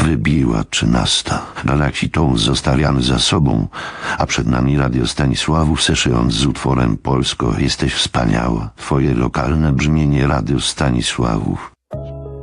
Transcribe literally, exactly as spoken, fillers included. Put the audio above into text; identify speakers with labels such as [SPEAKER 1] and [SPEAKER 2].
[SPEAKER 1] Wybiła trzynasta. Galaksi to zostawiamy za sobą, a przed nami radio Stanisławów, seszując z utworem Polsko, jesteś wspaniała. Twoje lokalne brzmienie radio Stanisławów.